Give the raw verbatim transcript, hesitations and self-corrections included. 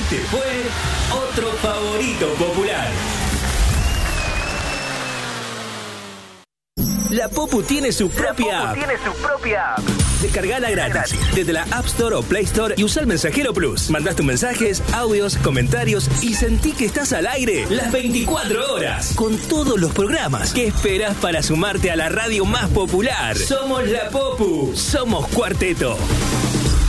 Este fue otro favorito popular. La Popu tiene su propia app. tiene su propia app. Descargala gratis desde la App Store o Play Store y usa el Mensajero Plus. Mandás tus mensajes, audios, comentarios y sentí que estás al aire las veinticuatro horas con todos los programas. ¿Qué esperas para sumarte a la radio más popular? Somos La Popu. Somos Cuarteto.